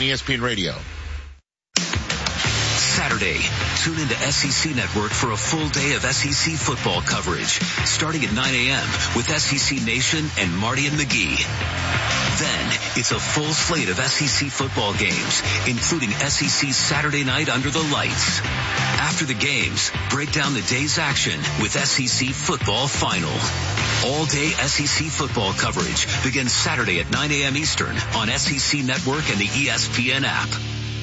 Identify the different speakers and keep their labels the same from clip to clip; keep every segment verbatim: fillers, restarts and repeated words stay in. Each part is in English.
Speaker 1: on E S P N Radio.
Speaker 2: Saturday, tune into S E C Network for a full day of S E C football coverage, starting at nine a.m. with S E C Nation and Marty and McGee. Then, it's a full slate of S E C football games, including S E C Saturday Night Under the Lights. After the games, break down the day's action with S E C Football Final. All-day S E C football coverage begins Saturday at nine a.m. Eastern on S E C Network and the E S P N app.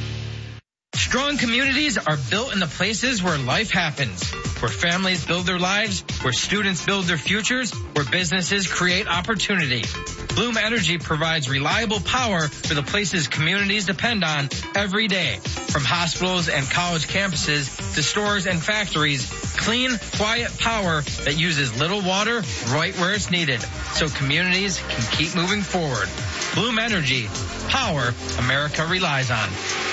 Speaker 3: Strong communities are built in the places where life happens, where families build their lives, where students build their futures, where businesses create opportunity. Bloom Energy provides reliable power for the places communities depend on every day. From hospitals and college campuses to stores and factories, clean, quiet power that uses little water right where it's needed, so communities can keep moving forward. Bloom Energy, power America relies on.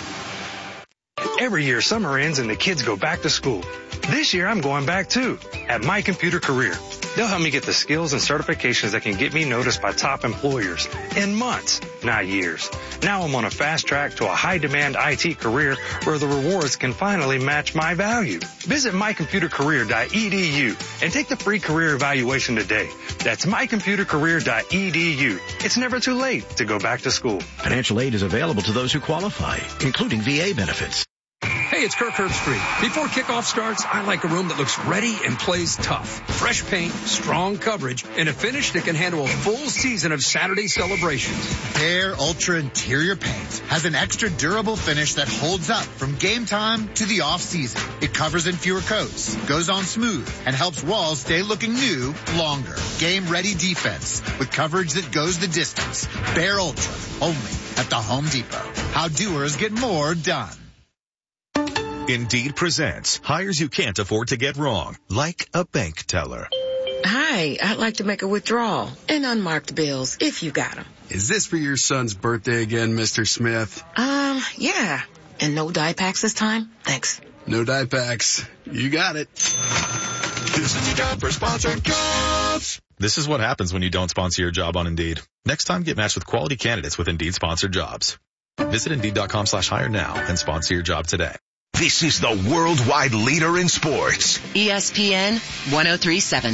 Speaker 4: Every year, summer ends and the kids go back to school. This year, I'm going back too, at My Computer Career. They'll help me get the skills and certifications that can get me noticed by top employers in months, not years. Now I'm on a fast track to a high-demand I T career where the rewards can finally match my value. Visit my computer career dot e d u and take the free career evaluation today. That's my computer career dot e d u. It's never too late to go back to school.
Speaker 5: Financial aid is available to those who qualify, including V A benefits.
Speaker 6: Hey, it's Kirk Herbstreit. Before kickoff starts, I like a room that looks ready and plays tough. Fresh paint, strong coverage, and a finish that can handle a full season of Saturday celebrations.
Speaker 7: Behr Ultra Interior Paint has an extra durable finish that holds up from game time to the off season. It covers in fewer coats, goes on smooth, and helps walls stay looking new longer. Game ready defense with coverage that goes the distance. Behr Ultra, only at the Home Depot. How doers get more done.
Speaker 8: Indeed presents hires you can't afford to get wrong, like a bank teller.
Speaker 9: Hi, I'd like to make a withdrawal and unmarked bills if you got them.
Speaker 10: Is this for your son's birthday again, Mister Smith?
Speaker 9: Um, yeah. And no dye packs this time? Thanks.
Speaker 10: No dye packs. You got it.
Speaker 8: This is your job for sponsored jobs. This is what happens when you don't sponsor your job on Indeed. Next time, get matched with quality candidates with Indeed sponsored jobs. Visit Indeed.com slash hire now and sponsor your job today.
Speaker 1: This is the worldwide leader in sports.
Speaker 11: E S P N one oh three point seven.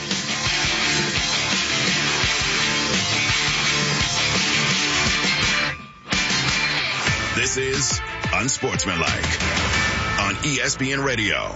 Speaker 1: This is Unsportsmanlike on E S P N Radio.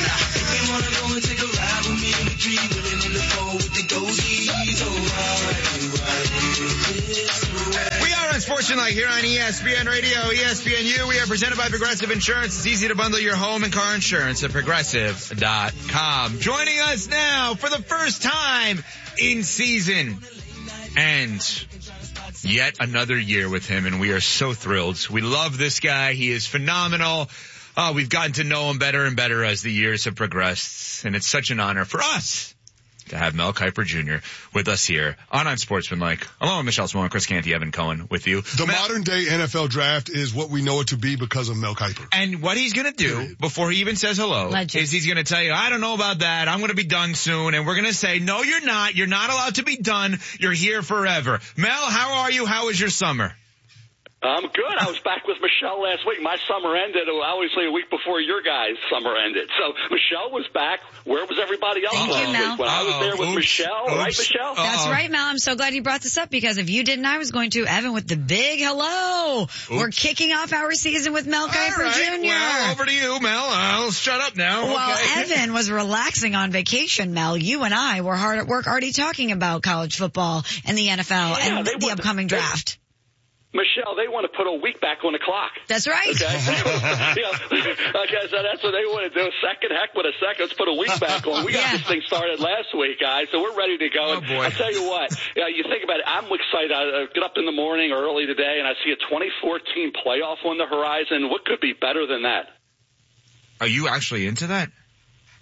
Speaker 12: We are Unsportsmanlike here on E S P N Radio, E S P N U. We are presented by Progressive Insurance. It's easy to bundle your home and car insurance at progressive dot com. Joining us now for the first time in season and yet another year with him, and we are so thrilled. We love this guy. He is phenomenal. Oh, we've gotten to know him better and better as the years have progressed, and it's such an honor for us to have Mel Kiper Junior with us here on Unsportsmanlike, along with Michelle Small, Chris Canty, Evan Cohen with you.
Speaker 13: The Mel- modern day N F L draft is what we know it to be because of Mel Kiper.
Speaker 12: And what he's going to do Period. before he even says hello Legend. is he's going to tell you, I don't know about that. I'm going to be done soon. And we're going to say, no, you're not. You're not allowed to be done. You're here forever. Mel, how are you? How was your summer?
Speaker 14: I'm good. I was back with Michelle last week. My summer ended, obviously, a week before your guys' summer ended. So Michelle was back. Where was everybody else
Speaker 15: Thank
Speaker 14: last
Speaker 15: you, Mel.
Speaker 14: week? When I was there with
Speaker 12: Oops.
Speaker 14: Michelle,
Speaker 12: Oops.
Speaker 14: right, Michelle?
Speaker 15: That's
Speaker 12: Uh-oh.
Speaker 15: right, Mel. I'm so glad you brought this up because if you didn't, I was going to. Evan with the big hello. Oops. We're kicking off our season with Mel Kiper
Speaker 12: All right.
Speaker 15: Junior
Speaker 12: Well, over to you, Mel. I'll shut up now.
Speaker 15: While
Speaker 12: okay.
Speaker 15: Evan was relaxing on vacation, Mel, you and I were hard at work already talking about college football and the N F L
Speaker 14: Yeah,
Speaker 15: and
Speaker 14: they
Speaker 15: the
Speaker 14: were-
Speaker 15: upcoming
Speaker 14: they-
Speaker 15: draft.
Speaker 14: Michelle, they want to put a week back on the clock.
Speaker 15: That's right.
Speaker 14: Okay. you know, like I said, that's what they want to do. Second, heck with a second. Let's put a week back on. We got
Speaker 15: Yeah.
Speaker 14: this thing started last week, guys, so we're ready to go.
Speaker 12: Oh,
Speaker 14: And
Speaker 12: boy.
Speaker 14: I'll tell you what, you know, you think about it, I'm excited. I get up in the morning early today, and I see a twenty fourteen playoff on the horizon. What could be better than that?
Speaker 12: Are you actually into that?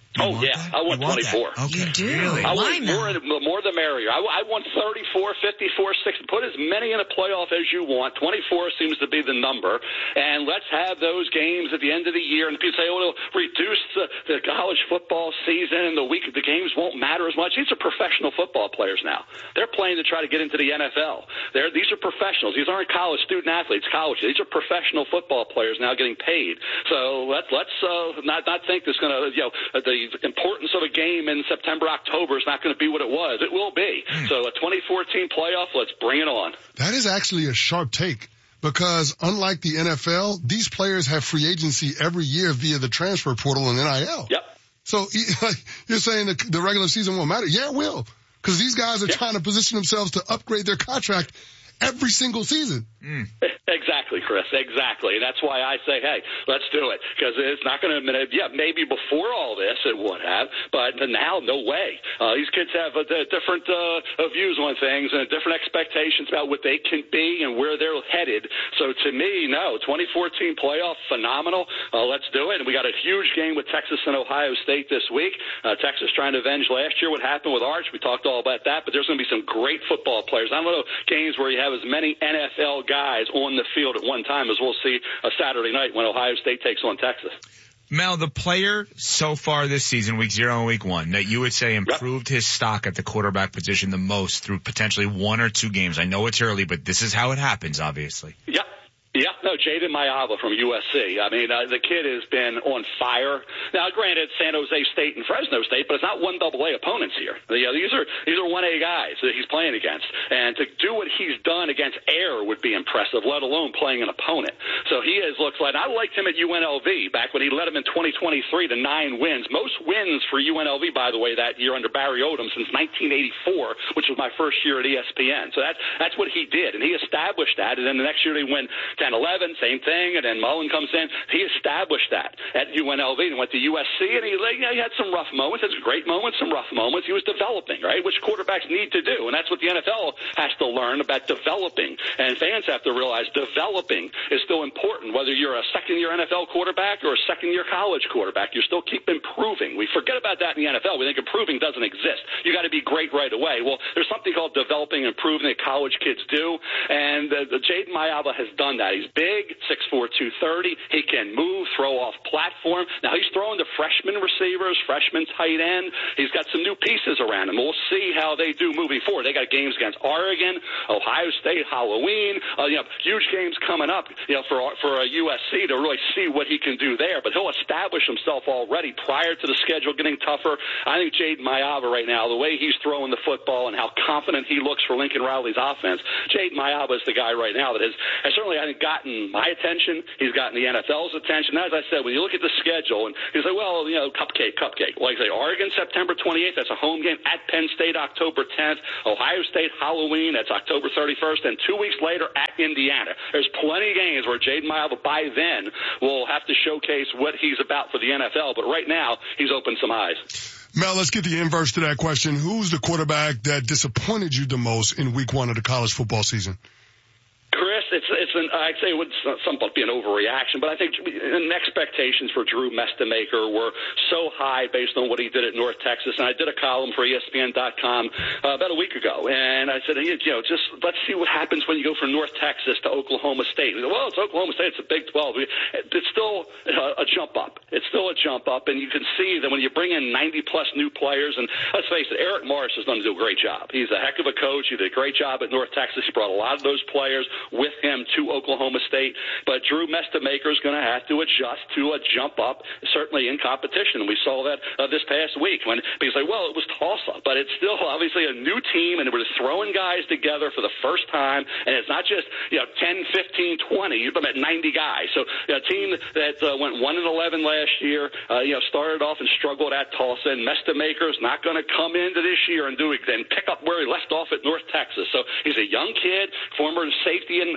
Speaker 14: You oh, yeah. That? I want, want twenty-four.
Speaker 15: Okay. You do?
Speaker 14: Really? I
Speaker 15: Why
Speaker 14: want more,
Speaker 15: not?
Speaker 14: more the merrier. I, I want thirty-four, fifty-four, sixty. Put as many in a playoff as you want. twenty-four seems to be the number. And let's have those games at the end of the year. And people say, oh, it'll reduce the, the college football season and the week the games won't matter as much. These are professional football players now. They're playing to try to get into the N F L. They're, these are professionals. These aren't college student athletes, college. These are professional football players now getting paid. So let's, let's uh, not, not think there's going to, you know, the importance of a game in September, October is not going to be what it was. It will be. Mm. So a twenty fourteen playoff, let's bring it on.
Speaker 13: That is actually a sharp take because unlike the N F L, these players have free agency every year via the transfer portal and N I L.
Speaker 14: Yep.
Speaker 13: So you're saying the, the regular season won't matter? Yeah, it will. Because these guys are yep. trying to position themselves to upgrade their contract every single season.
Speaker 14: Mm. Exactly, Chris. Exactly. And that's why I say, hey, let's do it. Because it's not going to, yeah, maybe before all this it would have, but now, no way. Uh, these kids have a, a different uh, views on things and different expectations about what they can be and where they're headed. So to me, no, twenty fourteen playoff, phenomenal. Uh, let's do it. And we got a huge game with Texas and Ohio State this week. Uh, Texas trying to avenge last year what happened with Arch. We talked all about that, but there's going to be some great football players. I don't know games where you have as many N F L guys on the field at one time as we'll see a Saturday night when Ohio State takes on Texas.
Speaker 12: Mel, the player so far this season, week zero and week one, that you would say improved yep. his stock at the quarterback position the most through potentially one or two games. I know it's early, but this is how it happens, obviously.
Speaker 14: Yep. Yeah, no, Jaden Mayava from U S C. I mean, uh, the kid has been on fire. Now, granted, San Jose State and Fresno State, but it's not one double A opponents here. You know, these are these are one A guys that he's playing against, and to do what he's done against air would be impressive, let alone playing an opponent. So he has looked like I liked him at U N L V back when he led him in twenty twenty-three to nine wins, most wins for U N L V, by the way, that year under Barry Odom since nineteen eighty-four, which was my first year at E S P N. So that's that's what he did, and he established that. And then the next year they win ten eleven, same thing, and then Mullen comes in. He established that at U N L V and went to U S C, and he, you know, he had some rough moments, had some great moments, some rough moments. He was developing, right, which quarterbacks need to do, and that's what the N F L has to learn about developing. And fans have to realize developing is still important, whether you're a second-year N F L quarterback or a second-year college quarterback. You still keep improving. We forget about that in the N F L. We think improving doesn't exist. You got to be great right away. Well, there's something called developing and improving that college kids do, and uh, Jaden Mayava has done that. He's big, six four, two thirty. He can move, throw off platform. Now, he's throwing to freshman receivers, freshman tight end. He's got some new pieces around him. We'll see how they do moving forward. They got games against Oregon, Ohio State, Halloween. Uh, you know, huge games coming up, you know, for for a U S C to really see what he can do there. But he'll establish himself already prior to the schedule getting tougher. I think Jaden Mayava right now, the way he's throwing the football and how confident he looks for Lincoln Riley's offense, Jaden Mayava is the guy right now that has, has certainly, I think, gotten my attention. He's gotten the N F L's attention. As I said, when you look at the schedule, and you say, well, you know, cupcake, cupcake. Like I say, Oregon, September twenty-eighth, that's a home game. At Penn State, October tenth. Ohio State, Halloween, that's October thirty-first. And two weeks later, at Indiana. There's plenty of games where Jaden Mayava, by then, will have to showcase what he's about for the N F L. But right now, he's opened some eyes.
Speaker 13: Mel, let's get the inverse to that question. Who's the quarterback that disappointed you the most in week one of the college football season?
Speaker 14: Chris, it's it's an I'd say it would somewhat be an overreaction, but I think the expectations for Drew Mestemaker were so high based on what he did at North Texas. And I did a column for E S P N dot com uh, about a week ago, and I said, you know, just let's see what happens when you go from North Texas to Oklahoma State. Said, well, it's Oklahoma State, it's a Big twelve. It's still a jump up. It's still a jump up, and you can see that when you bring in ninety plus new players, and let's face it, Eric Morris has done a great job. He's a heck of a coach. He did a great job at North Texas. He brought a lot of those players with him to Oklahoma State, but Drew Mestemaker is going to have to adjust to a jump up, certainly in competition. We saw that uh, this past week when people say, well, it was toss-up, but it's still obviously a new team, and we're throwing guys together for the first time, and it's not just, you know, ten, fifteen, twenty, you're talking about ninety guys. So you know, a team that uh, went one and eleven last year, uh, you know, started off and struggled at Tulsa, and Mestemaker is not going to come into this year and do and pick up where he left off at North Texas. So he's a young kid, former safety in, in high school.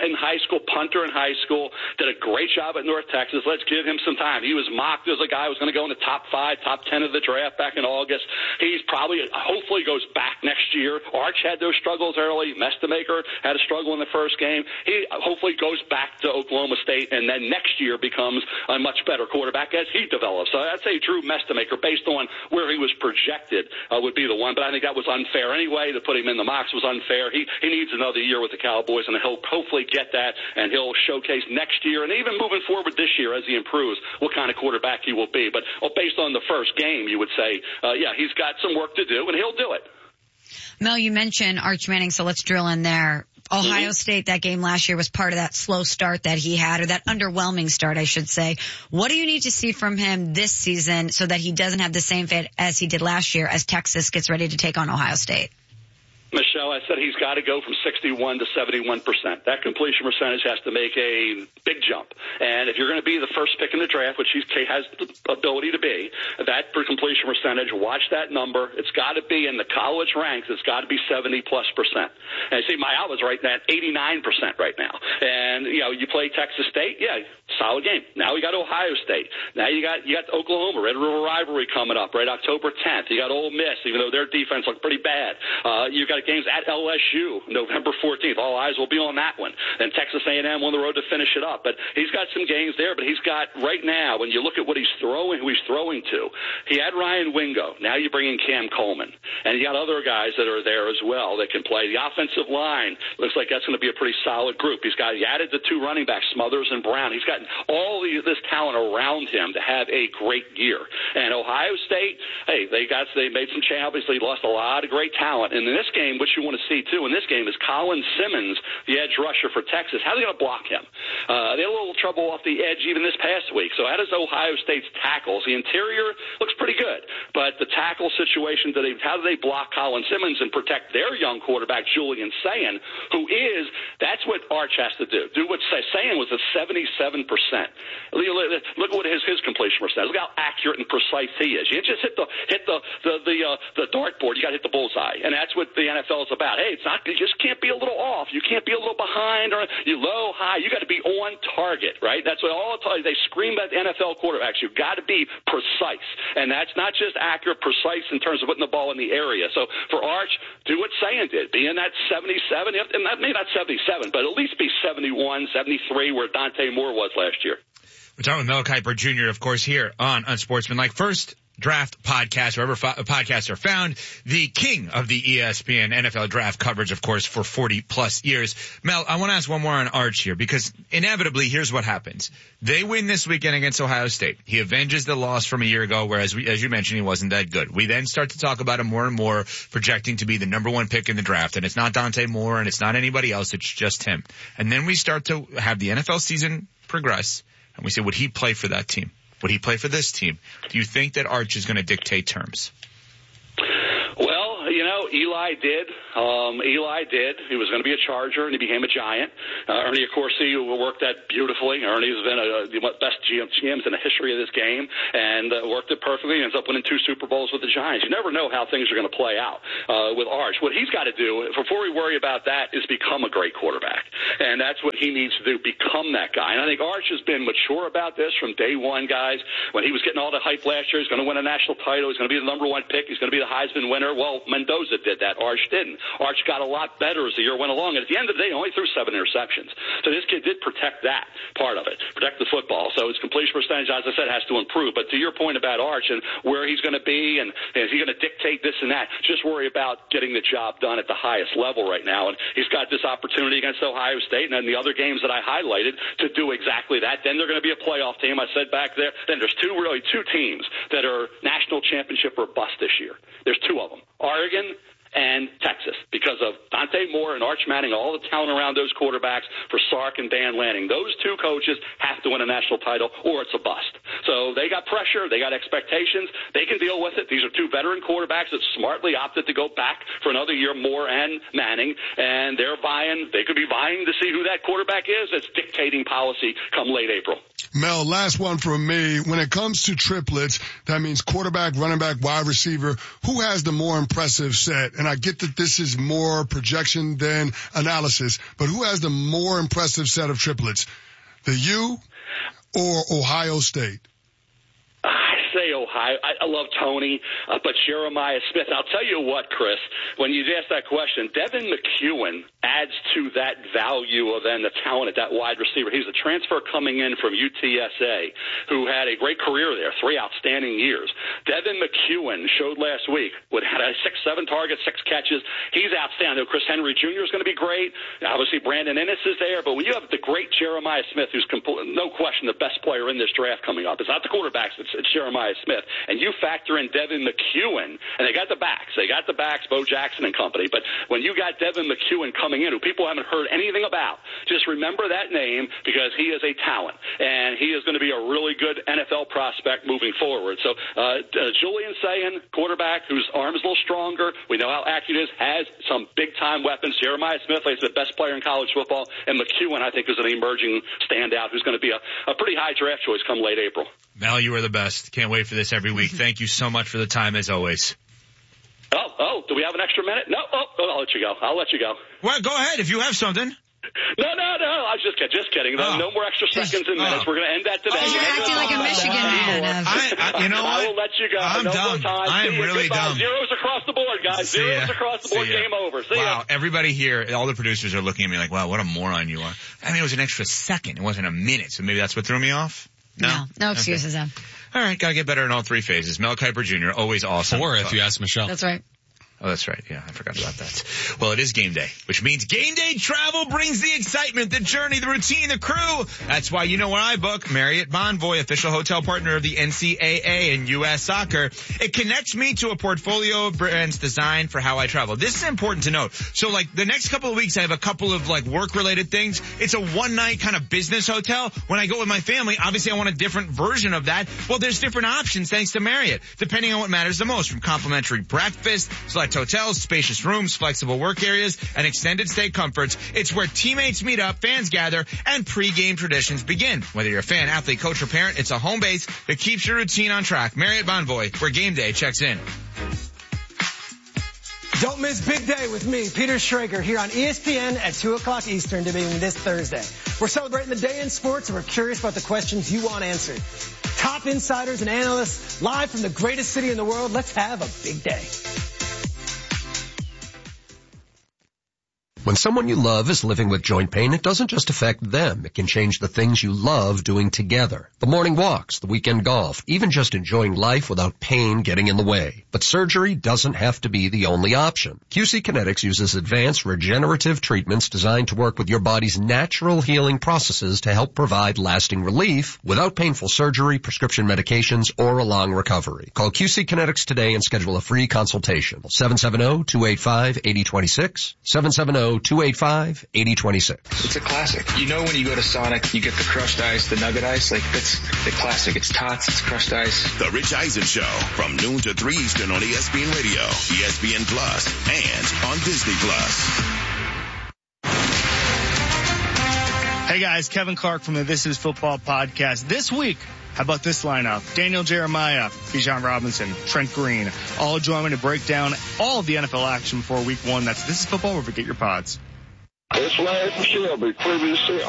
Speaker 14: school punter in high school, did a great job at North Texas. Let's give him some time. He was mocked as a guy who was going to go in the top five, top ten of the draft back in August. He's probably, hopefully goes back next year. Arch had those struggles early. Mestemaker had a struggle in the first game. He hopefully goes back to Oklahoma State and then next year becomes a much better quarterback as he develops. So I'd say Drew Mestemaker, based on where he was projected, uh, would be the one. But I think that was unfair anyway. To put him in the mocks was unfair. He he needs another year with the Cowboys, and he'll hopefully get that, and he'll showcase next year, and even moving forward this year as he improves, what kind of quarterback he will be. But well, based on the first game, you would say, uh, yeah, he's got some work to do, and he'll do it.
Speaker 15: Mel, you mentioned Arch Manning, so let's drill in there. Ohio mm-hmm. State, that game last year was part of that slow start that he had, or that underwhelming start, I should say. What do you need to see from him this season so that he doesn't have the same fit as he did last year as Texas gets ready to take on Ohio State?
Speaker 14: Michelle, I said he's got to go from sixty-one to seventy-one percent. That completion percentage has to make a big jump. And if you're going to be the first pick in the draft, which he has the ability to be, that for completion percentage, watch that number. It's got to be in the college ranks. It's got to be seventy plus percent. And see, my out was right at eighty-nine percent right now. And, you know, you play Texas State, yeah, solid game. Now we got Ohio State. Now you got you got Oklahoma, Red River Rivalry coming up, right, October tenth. You got Ole Miss, even though their defense looked pretty bad. Uh, you got games at L S U November fourteenth. All eyes will be on that one. Then Texas A and M on the road to finish it up. But he's got some games there, but he's got right now, when you look at what he's throwing, who he's throwing to, he had Ryan Wingo. Now you bring in Cam Coleman. And you got other guys that are there as well that can play. The offensive line looks like that's going to be a pretty solid group. He's got, he added the two running backs, Smothers and Brown. He's got all the, this talent around him to have a great year. And Ohio State, hey, they got, they made some change. Obviously lost a lot of great talent. And in this game, which you want to see, too, in this game is Colin Simmons, the edge rusher for Texas. How are they going to block him? Uh, they had a little trouble off the edge even this past week. So how does Ohio State's tackles? The interior looks pretty good, but the tackle situation, do they, how do they block Colin Simmons and protect their young quarterback, Julian Sayin, who is, that's what Arch has to do. Do what Sayin was at seventy-seven percent. Look at what his, his completion percentage. Look how accurate and precise he is. You just hit the, hit the, the, the, uh, the dartboard. You got to hit the bullseye. And that's what the N F L is about. Hey, it's not, you just can't be a little off. You can't be a little behind or you low, high. You got to be on target, right? That's what all the time they scream at N F L quarterbacks. You've got to be precise. And that's not just accurate, precise in terms of putting the ball in the area. So for Arch, do what Sayin did. Be in that seventy-seven, and that may not seventy-seven, but at least be seventy-one, seventy-three where Dante Moore was last year.
Speaker 12: We're talking with Mel Kiper Junior, of course, here on Unsportsmanlike. First draft podcast, wherever fo- podcasts are found, the king of the E S P N N F L draft coverage, of course, for forty plus years. Mel, I want to ask one more on Arch here, because inevitably, here's what happens. They win this weekend against Ohio State. He avenges the loss from a year ago, whereas, we, as you mentioned, he wasn't that good. We then start to talk about him more and more, projecting to be the number one pick in the draft, and it's not Dante Moore, and it's not anybody else, it's just him. And then we start to have the N F L season progress, and we say, would he play for that team? Would he play for this team? Do you think that Arch is going to dictate terms?
Speaker 14: Well, you know, Eli did. Um, Eli did. He was going to be a Charger, and he became a Giant. Uh, Ernie Accorsi worked that beautifully. Ernie's been a, a, one of the best G Ms in the history of this game, and uh, worked it perfectly. He ends up winning two Super Bowls with the Giants. You never know how things are going to play out uh, with Arch. What he's got to do, before we worry about that, is become a great quarterback. And that's what he needs to do, become that guy. And I think Arch has been mature about this from day one, guys. When he was getting all the hype last year, he's going to win a national title. He's going to be the number one pick. He's going to be the Heisman winner. Well, Mendoza did that. Arch didn't. Arch got a lot better as the year went along. And at the end of the day, he only threw seven interceptions. So this kid did protect that part of it, protect the football. So his completion percentage, as I said, has to improve. But to your point about Arch and where he's going to be and, and is he going to dictate this and that, just worry about getting the job done at the highest level right now. And he's got this opportunity against Ohio State and then the other games that I highlighted to do exactly that. Then they're going to be a playoff team. I said back there. Then there's two, really two teams that are national championship or bust this year. There's two of them, Oregon and Texas, because of Dante Moore and Arch Manning, all the talent around those quarterbacks for Sark and Dan Lanning. Those two coaches have to win a national title or it's a bust. So they got pressure. They got expectations. They can deal with it. These are two veteran quarterbacks that smartly opted to go back for another year, Moore and Manning, and they're vying. They could be vying to see who that quarterback is that's dictating policy come late April.
Speaker 13: Mel, last one from me. When it comes to triplets, that means quarterback, running back, wide receiver. Who has the more impressive set? And I get that this is more projection than analysis, but who has the more impressive set of triplets? The U or Ohio State?
Speaker 14: I say Ohio. I, I love Tony, uh, but Jeremiah Smith. I'll tell you what, Chris, when you ask that question, Devin McEwen adds to that value of then the talent at that wide receiver. He's a transfer coming in from U T S A who had a great career there, three outstanding years. Devin McEwen showed last week with had a six, seven targets, six catches. He's outstanding. Chris Henry Junior is going to be great. Obviously, Brandon Ennis is there. But when you have the great Jeremiah Smith, who's compl- no question the best player in this draft coming up, it's not the quarterbacks, it's, it's Jeremiah Smith. And you factor in Devin McEwen, and they got the backs. They got the backs, Bo Jackson and company. But when you got Devin McEwen coming in, who people haven't heard anything about, just remember that name because he is a talent, and he is going to be a really good N F L prospect moving forward. So uh, uh, Julian Sayin, quarterback, whose arm is a little stronger. We know how accurate he is, has some big-time weapons. Jeremiah Smith is the best player in college football, and McEwen, I think, is an emerging standout who's going to be a, a pretty high draft choice come late April.
Speaker 12: Mel, you are the best. Can't wait for this every week. Thank you so much for the time, as always.
Speaker 14: Oh, oh, do we have an extra minute? No, oh, oh, I'll let you go. I'll let you go.
Speaker 12: Well, go ahead if you have something.
Speaker 14: No, no, no. I was just kidding. Just kidding. No,
Speaker 12: oh.
Speaker 14: no more extra seconds and minutes.
Speaker 12: Oh.
Speaker 14: We're going to end that today.
Speaker 15: Oh, you're acting like a Michigan man.
Speaker 14: I, I, you know what? I will let you go.
Speaker 12: I'm
Speaker 14: no
Speaker 12: dumb.
Speaker 14: More time.
Speaker 12: I'm
Speaker 14: See
Speaker 12: really
Speaker 14: Goodbye.
Speaker 12: dumb.
Speaker 14: Zeros across the board, guys.
Speaker 12: See
Speaker 14: Zeros
Speaker 12: ya.
Speaker 14: across the board.
Speaker 12: See ya.
Speaker 14: Game over. See
Speaker 12: wow.
Speaker 14: ya.
Speaker 12: Everybody here, all the producers are looking at me like, wow, what a moron you are. I mean, it was an extra second. It wasn't a minute. So maybe that's what threw me off? No.
Speaker 15: No, no excuses,
Speaker 12: okay.
Speaker 15: though.
Speaker 12: All right. Got to get better in all three phases. Mel Kiper Junior, always awesome.
Speaker 16: Four, if you ask Michelle.
Speaker 15: That's right.
Speaker 12: Oh, that's right. Yeah, I forgot about that. Well, it is game day, which means game day travel brings the excitement, the journey, the routine, the crew. That's why you know where I book. Marriott Bonvoy, official hotel partner of the N C double A and U S Soccer. It connects me to a portfolio of brands designed for how I travel. This is important to note. So, like, the next couple of weeks, I have a couple of, like, work-related things. It's a one-night kind of business hotel. When I go with my family, obviously I want a different version of that. Well, there's different options thanks to Marriott, depending on what matters the most, from complimentary breakfast, select hotels, spacious rooms, flexible work areas, and extended stay comforts. It's where teammates meet up, fans gather, and pre-game traditions begin. Whether you're a fan, athlete, coach, or parent, it's a home base that keeps your routine on track. Marriott Bonvoy, where game day checks in.
Speaker 17: Don't miss Big Day with me, Peter Schrager, here on E S P N at two o'clock Eastern, debuting this Thursday. We're celebrating the day in sports, and we're curious about the questions you want answered. Top insiders and analysts, live from the greatest city in the world. Let's have a big day.
Speaker 18: When someone you love is living with joint pain, it doesn't just affect them. It can change the things you love doing together. The morning walks, the weekend golf, even just enjoying life without pain getting in the way. But surgery doesn't have to be the only option. Q C Kinetics uses advanced regenerative treatments designed to work with your body's natural healing processes to help provide lasting relief without painful surgery, prescription medications, or a long recovery. Call Q C Kinetics today and schedule a free consultation. seven seven zero, two eight five, eight zero two six, seven seven zero, two eight five, eight zero two six.
Speaker 19: It's a classic. You know when you go to Sonic, you get the crushed ice, the nugget ice. Like, that's the classic. It's Tots, it's crushed ice.
Speaker 1: The Rich Eisen Show from noon to three Eastern on E S P N Radio, E S P N Plus, and on Disney Plus.
Speaker 20: Hey guys, Kevin Clark from the This Is Football podcast. This week, how about this lineup? Daniel Jeremiah, Bijan Robinson, Trent Green, all join me to break down all of the N F L action for week one. That's This Is Football, where we get your pods.
Speaker 21: It's Larry from Shelby, previously